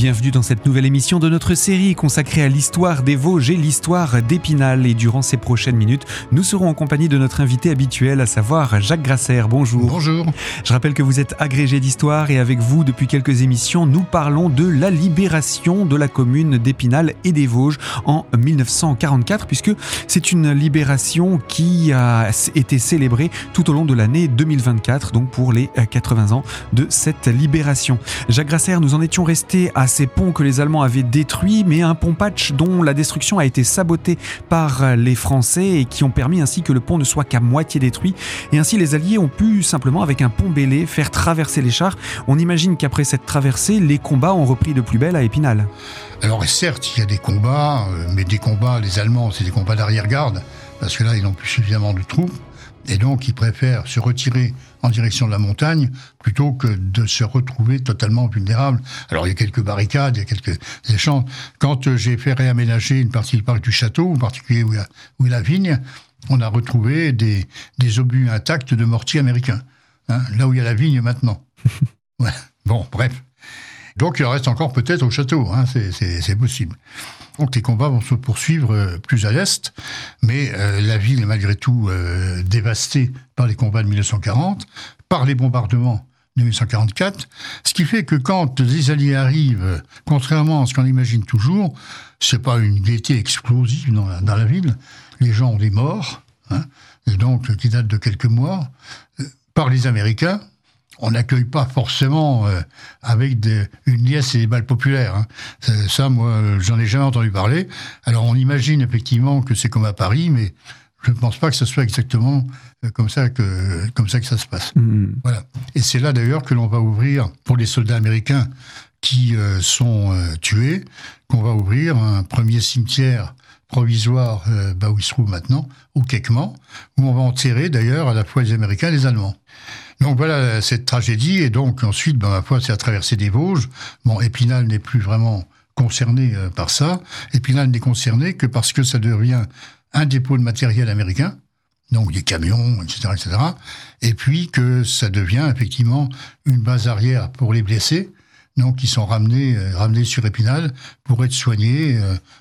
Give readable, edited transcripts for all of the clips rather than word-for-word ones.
Bienvenue dans cette nouvelle émission de notre série consacrée à l'histoire des Vosges et l'histoire d'Épinal. Et durant ces prochaines minutes, nous serons en compagnie de notre invité habituel, à savoir Jacques Grasser. Bonjour. Bonjour. Je rappelle que vous êtes agrégé d'histoire et avec vous, depuis quelques émissions, nous parlons de la libération de la commune d'Épinal et des Vosges en 1944, puisque c'est une libération qui a été célébrée tout au long de l'année 2024, donc pour les 80 ans de cette libération. Jacques Grasser, nous en étions restés à ces ponts que les Allemands avaient détruits, mais un pont patch dont la destruction a été sabotée par les Français et qui ont permis ainsi que le pont ne soit qu'à moitié détruit. Et ainsi, les Alliés ont pu simplement, avec un pont bêlé, faire traverser les chars. On imagine qu'après cette traversée, les combats ont repris de plus belle à Épinal. Alors certes, il y a des combats, mais des combats, les Allemands, c'est des combats d'arrière-garde, parce que là, ils n'ont plus suffisamment de troupes, et donc ils préfèrent se retirer en direction de la montagne plutôt que de se retrouver totalement vulnérables. Alors il y a quelques barricades, il y a quelques échanges. Quand j'ai fait réaménager une partie du parc du château, en particulier où il y a la vigne, on a retrouvé des obus intacts de mortiers américains, là où il y a la vigne maintenant. Ouais. Bon, bref. Donc il en reste encore peut-être au château, c'est possible. Donc les combats vont se poursuivre plus à l'est, mais la ville est malgré tout dévastée par les combats de 1940, par les bombardements de 1944, ce qui fait que quand les Alliés arrivent, contrairement à ce qu'on imagine toujours, c'est pas une gaieté explosive dans la ville, les gens ont des morts, et donc qui datent de quelques mois, par les Américains. On n'accueille pas forcément avec une liesse et des balles populaires. Ça, moi, j'en ai jamais entendu parler. Alors, on imagine effectivement que c'est comme à Paris, mais je ne pense pas que ce soit exactement comme ça que ça se passe. Voilà. Et c'est là, d'ailleurs, que l'on va ouvrir, pour les soldats américains qui sont tués, qu'on va ouvrir un premier cimetière provisoire où il se trouve maintenant, au Kekman, où on va enterrer, d'ailleurs, à la fois les Américains et les Allemands. Donc voilà cette tragédie, et donc ensuite, ma foi, c'est la traversée des Vosges. Bon, Épinal n'est plus vraiment concerné par ça. Épinal n'est concerné que parce que ça devient un dépôt de matériel américain, donc des camions, etc., etc. Et puis que ça devient effectivement une base arrière pour les blessés, donc qui sont ramenés sur Épinal pour être soignés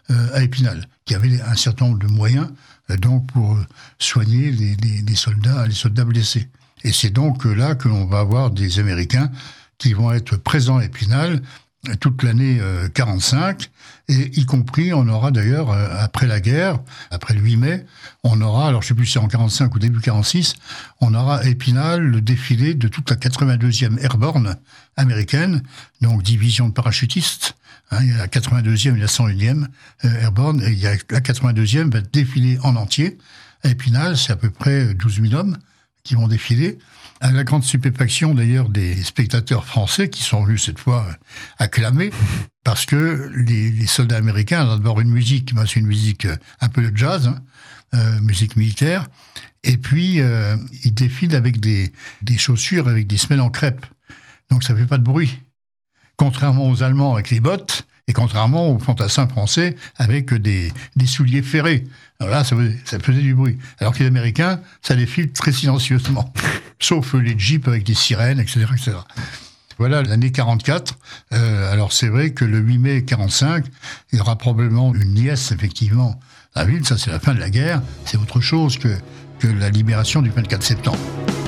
à Épinal, qui avait un certain nombre de moyens donc pour soigner les soldats blessés. Et c'est donc là que l'on va avoir des Américains qui vont être présents à Épinal toute l'année 45, et y compris, on aura d'ailleurs, après la guerre, après le 8 mai, on aura, alors je ne sais plus si c'est en 45 ou début 46, on aura à Épinal le défilé de toute la 82e Airborne américaine, donc division de parachutistes. Il y a la 82e et la 101e Airborne, et la 82e va défiler en entier. À Épinal, c'est à peu près 12 000 hommes qui vont défiler, à la grande stupéfaction d'ailleurs des spectateurs français qui sont venus cette fois acclamer, parce que les soldats américains ont d'abord une musique, c'est une musique un peu de jazz, musique militaire, et puis ils défilent avec des chaussures avec des semelles en crêpe, donc ça fait pas de bruit, contrairement aux Allemands avec les bottes, et contrairement aux fantassins français avec des souliers ferrés. Alors là, ça faisait du bruit. Alors que les Américains, ça défile très silencieusement. Sauf les jeeps avec des sirènes, etc., etc. Voilà l'année 44. Alors c'est vrai que le 8 mai 45, il y aura probablement une liesse, effectivement, à la ville. Ça, c'est la fin de la guerre. C'est autre chose que la libération du 24 septembre.